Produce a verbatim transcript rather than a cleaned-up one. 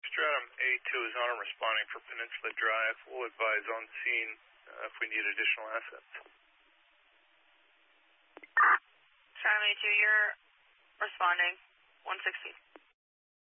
Stratum A two is on and responding for Peninsula Drive. We'll advise on scene uh, if we need additional assets. Stratum A two, you're responding. one sixty.